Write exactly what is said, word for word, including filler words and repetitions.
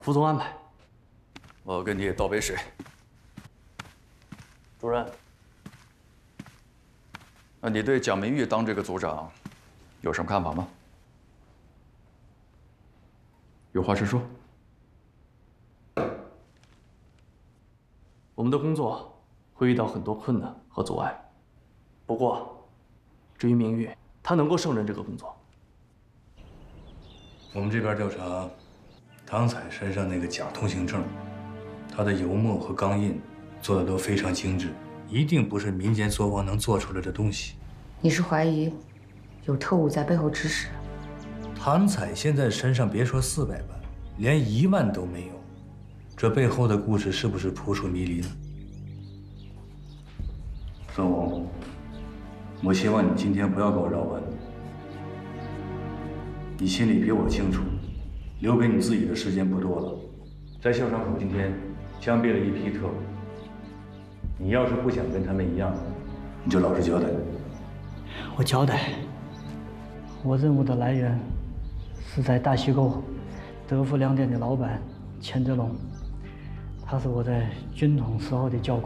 副总安排。 我跟你也倒杯水。 主任， 那你对蒋明玉当这个组长有什么看法吗？有话直说。 我们的工作会遇到很多困难和阻碍，不过，至于明玉，他能够胜任这个工作。 我们这边调查唐彩身上那个假通行证，他的油墨和钢印做的都非常精致，一定不是民间作坊能做出来的东西。 你是怀疑有特务在背后指使？ 谭彩现在身上别说四百万，连一万都没有，这背后的故事是不是扑朔迷离呢？孙红，我希望你今天不要给我绕弯。你心里比我清楚，留给你自己的时间不多了。在校场口今天枪毙了一批特务，你要是不想跟他们一样，你就老实交代。 我交代，我任务的来源是在大西沟德福粮店的老板钱德龙，他是我在军统时候的教官。